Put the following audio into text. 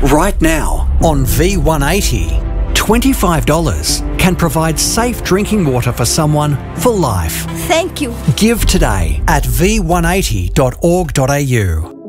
Right now, on V180, $25 can provide safe drinking water for someone for life. Thank you. Give today at v180.org.au.